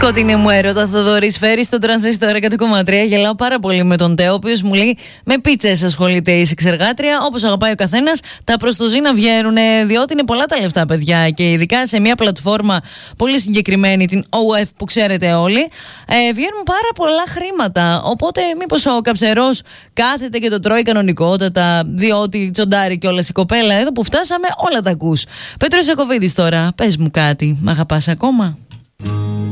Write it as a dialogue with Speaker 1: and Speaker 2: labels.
Speaker 1: Σκοτεινή μου έρωτα, Θοδωρής Φέρης στο Τρανζίστορ 100,3. Γελάω πάρα πολύ με τον Τέο, ο οποίος μου λέει με πίτσες ασχολείται η εξεργάτρια. Όπως αγαπάει ο καθένας, τα προστοζήνα βγαίνουν, διότι είναι πολλά τα λεφτά, παιδιά. Και ειδικά σε μια πλατφόρμα πολύ συγκεκριμένη, την OF που ξέρετε όλοι, βγαίνουν πάρα πολλά χρήματα. Οπότε, μήπως ο Καψερός κάθεται και το τρώει κανονικότατα, διότι τσοντάρει κιόλας η κοπέλα. Εδώ που φτάσαμε, όλα τα ακούς. Πέτρος Ιακωβίδης τώρα, πες μου κάτι, μ' αγαπάς ακόμα?